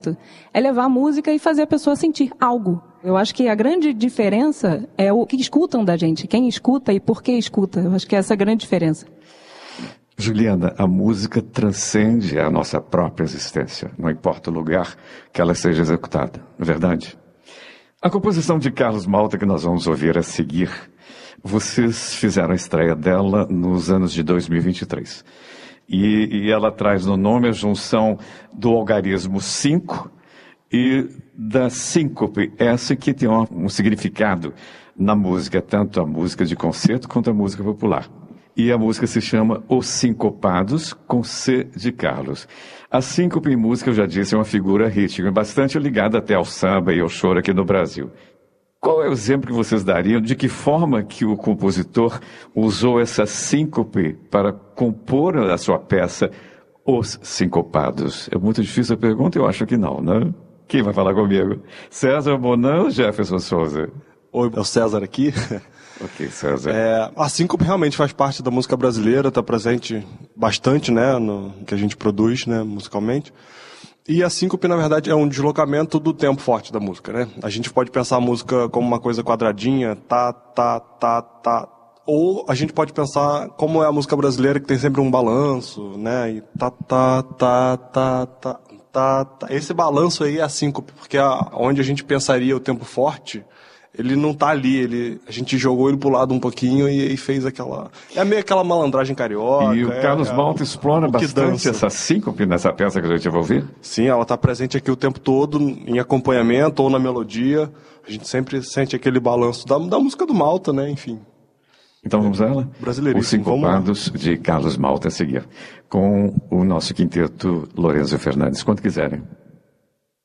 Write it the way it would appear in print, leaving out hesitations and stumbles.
É levar a música e fazer a pessoa sentir algo. Eu acho que a grande diferença é o que escutam da gente, quem escuta e por que escuta. Eu acho que essa é a grande diferença. Juliana, a música transcende a nossa própria existência, não importa o lugar que ela seja executada, não é verdade? A composição de Carlos Malta que nós vamos ouvir a seguir, vocês fizeram a estreia dela nos anos de 2023. E ela traz no nome a junção do algarismo 5 e da síncope, essa que tem um significado na música, tanto a música de concerto quanto a música popular. E a música se chama Os Sincopados, com C de Carlos. A síncope em música, eu já disse, é uma figura rítmica, bastante ligada até ao samba e ao choro aqui no Brasil. Qual é o exemplo que vocês dariam de que forma que o compositor usou essa síncope para compor a sua peça Os Sincopados? É muito difícil a pergunta, eu acho que não, né? Quem vai falar comigo? César Bonan ou Jefferson Souza? Oi, é o César aqui. Ok, César. A síncope realmente faz parte da música brasileira, está presente bastante, né, no que a gente produz, né, musicalmente. E a síncope, na verdade, é um deslocamento do tempo forte da música, né? A gente pode pensar a música como uma coisa quadradinha, tá, tá, tá, tá. Ou a gente pode pensar como é a música brasileira, que tem sempre um balanço, né? E tá, tá, tá, tá, tá, tá, tá. Esse balanço aí é a síncope, porque onde a gente pensaria o tempo forte, ele não tá ali, a gente jogou ele pro lado um pouquinho e fez aquela... É meio aquela malandragem carioca. E o Carlos Malta explora bastante essa síncope nessa peça que a gente vai ouvir? Sim, ela tá presente aqui o tempo todo, em acompanhamento ou na melodia. A gente sempre sente aquele balanço da música do Malta, né, enfim. Então vamos a ela? Brasileiríssimo. Os Sincopados de Carlos Malta a seguir, com o nosso quinteto Lorenzo Fernandes, quando quiserem.